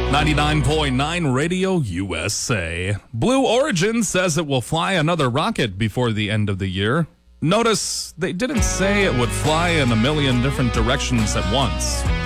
99.9 Radio USA. Blue Origin says it will fly another rocket before the end of the year. Notice they didn't say it would fly in a million different directions at once.